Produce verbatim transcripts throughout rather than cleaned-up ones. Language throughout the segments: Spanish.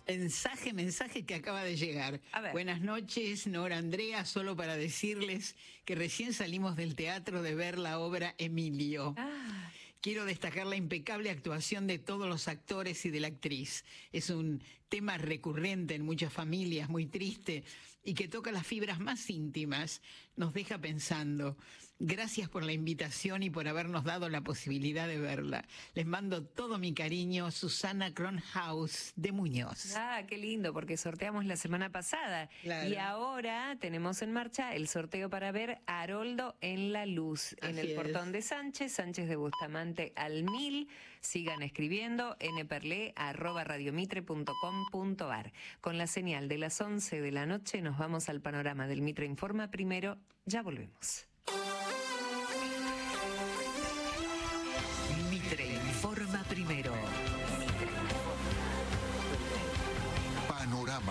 Mensaje, mensaje que acaba de llegar. A ver. Buenas noches, Nora Andrea, solo para decirles que recién salimos del teatro de ver la obra Emilio. Ah. Quiero destacar la impecable actuación de todos los actores y de la actriz. Es un tema recurrente en muchas familias, muy triste, y que toca las fibras más íntimas. Nos deja pensando. Gracias por la invitación y por habernos dado la posibilidad de verla. Les mando todo mi cariño, Susana Kronhaus de Muñoz. Ah, qué lindo, porque sorteamos la semana pasada. Claro. Y ahora tenemos en marcha el sorteo para ver a Haroldo en La Luz, en Así el es. portón de Sánchez, Sánchez de Bustamante al mil. Sigan escribiendo nperle arroba radiomitre punto com punto ar. Con la señal de las once de la noche nos vamos al panorama del Mitre Informa primero. Ya volvemos. Mitre informa primero. Panorama.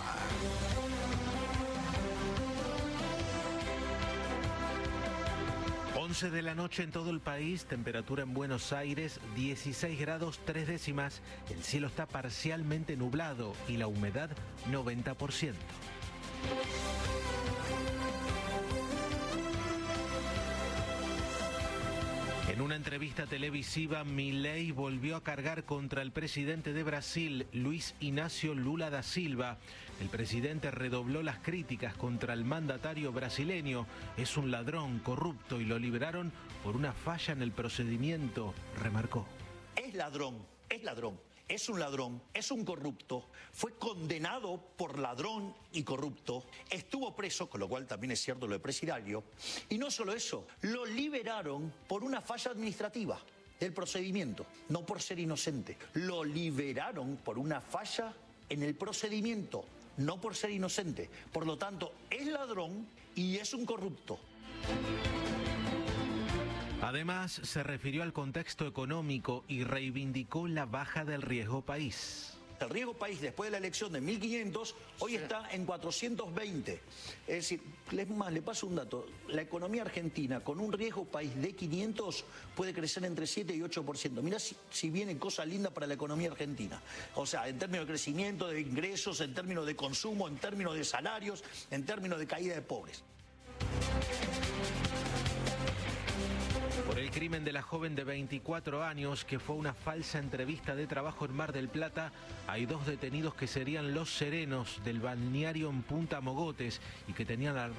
once de la noche en todo el país, temperatura en Buenos Aires dieciséis grados tres décimas, el cielo está parcialmente nublado y la humedad noventa por ciento. En una entrevista televisiva, Milei volvió a cargar contra el presidente de Brasil, Luis Inácio Lula da Silva. El presidente redobló las críticas contra el mandatario brasileño. Es un ladrón corrupto y lo liberaron por una falla en el procedimiento, remarcó. Es ladrón, es ladrón. Es un ladrón, es un corrupto, fue condenado por ladrón y corrupto, estuvo preso, con lo cual también es cierto lo de presidiario, y no solo eso, lo liberaron por una falla administrativa del procedimiento, no por ser inocente, lo liberaron por una falla en el procedimiento, no por ser inocente, por lo tanto es ladrón y es un corrupto. Además, se refirió al contexto económico y reivindicó la baja del riesgo país. El riesgo país después de la elección de mil quinientos hoy sí. Está en cuatrocientos veinte. Es decir, es más, le paso un dato. La economía argentina con un riesgo país de quinientos puede crecer entre siete y ocho por ciento. Mirá si, si viene cosa linda para la economía argentina. O sea, en términos de crecimiento, de ingresos, en términos de consumo, en términos de salarios, en términos de caída de pobres. Por el crimen de la joven de veinticuatro años que fue una falsa entrevista de trabajo en Mar del Plata, hay dos detenidos que serían los serenos del balneario en Punta Mogotes y que tenían la